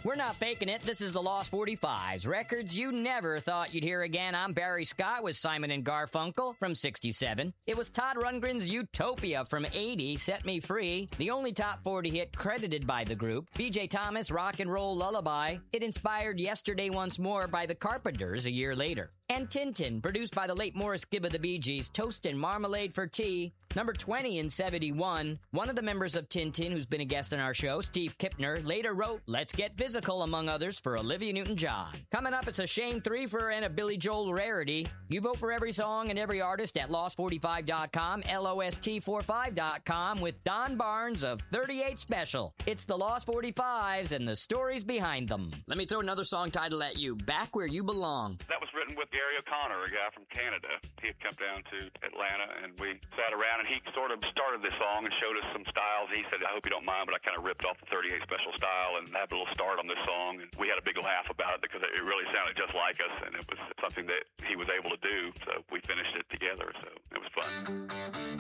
We're not faking it. This is the Lost 45s. Records you never thought you'd hear again. I'm Barry Scott with Simon and Garfunkel from 67. It was Todd Rundgren's Utopia from 80, Set Me Free, the only top 40 hit credited by the group. B.J. Thomas, Rock and Roll Lullaby. It inspired Yesterday Once More by the Carpenters a year later. And Tintin, produced by the late Morris Gibb of the Bee Gees, Toast and Marmalade for Tea, number 20 in 71. One of the members of Tintin, who's been a guest on our show, Steve Kipner, later wrote Let's Get Physical, among others, for Olivia Newton-John. Coming up, it's a Shane 3-fer and a Billy Joel rarity. You vote for every song and every artist at Lost45.com, LOST45.com, with Don Barnes of 38 Special. It's the Lost 45s and the stories behind them. Let me throw another song title at you, Back Where You Belong. That was written with Gary O'Connor, a guy from Canada. He had come down to Atlanta, and we sat around, and he sort of started this song and showed us some styles. He said, I hope you don't mind, but I kind of ripped off the 38 Special style and had a little start on this song. And we had a big laugh about it because it really sounded just like us, and it was something that he was able to do. So we finished it together, so it was fun.